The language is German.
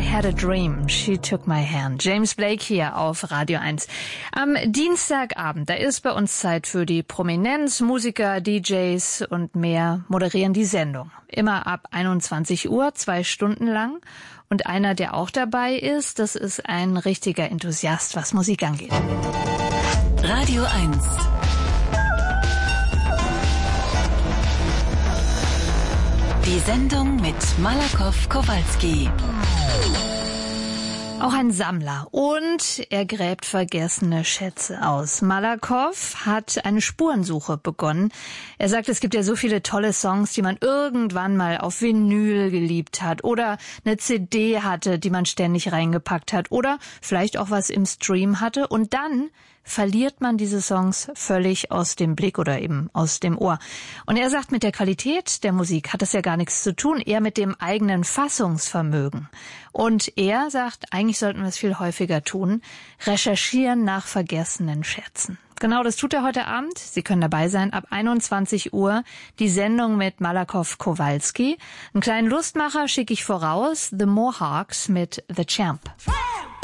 I had a dream, she took my hand. James Blake hier auf Radio 1. Am Dienstagabend, da ist bei uns Zeit für die Prominenz. Musiker, DJs und mehr moderieren die Sendung. Immer ab 21 Uhr, 2 Stunden lang. Und einer, der auch dabei ist, das ist ein richtiger Enthusiast, was Musik angeht. Radio 1. Die Sendung mit Malakoff Kowalski. Auch ein Sammler und er gräbt vergessene Schätze aus. Malakoff hat eine Spurensuche begonnen. Er sagt, es gibt ja so viele tolle Songs, die man irgendwann mal auf Vinyl geliebt hat oder eine CD hatte, die man ständig reingepackt hat oder vielleicht auch was im Stream hatte und dann verliert man diese Songs völlig aus dem Blick oder eben aus dem Ohr. Und er sagt, mit der Qualität der Musik hat das ja gar nichts zu tun, eher mit dem eigenen Fassungsvermögen. Und er sagt, eigentlich sollten wir es viel häufiger tun, recherchieren nach vergessenen Schätzen. Genau, das tut er heute Abend. Sie können dabei sein, ab 21 Uhr die Sendung mit Malakoff Kowalski. Einen kleinen Lustmacher schicke ich voraus, The Mohawks mit The Champ.